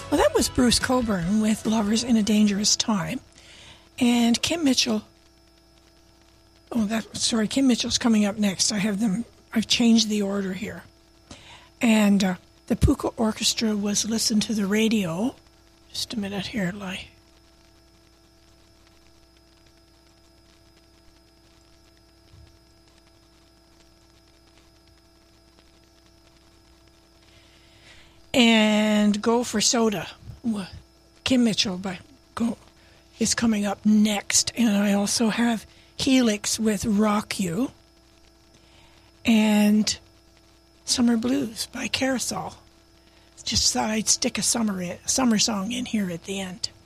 Well, that was Bruce Cockburn with Lovers in a Dangerous Time. And Kim Mitchell. Kim Mitchell's coming up next. I've changed the order here. And the Puka Orchestra was listened to the radio. Just a minute here, Lai. And Go for Soda. Kim Mitchell is coming up next. And I also have Helix with Rock You. And Summer Blues by Carousel. Just thought I'd stick a summer song in here at the end.